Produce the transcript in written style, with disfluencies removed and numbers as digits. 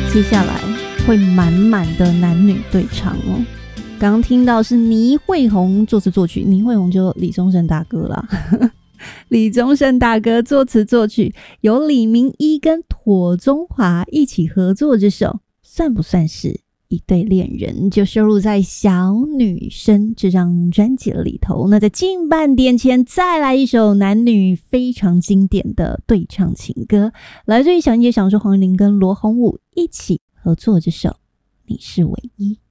接下来会满满的男女对唱哦。刚刚听到是倪慧宏作词作曲，倪慧宏就李宗盛大哥啦李宗盛大哥作词作曲，由李明一跟妥中华一起合作，这首算不算是一对恋人，就收录在小女生这张专辑里头。那在近半点前再来一首男女非常经典的对唱情歌，来自于小燕姐想说黄龄跟罗红武一起合作这首你是唯一。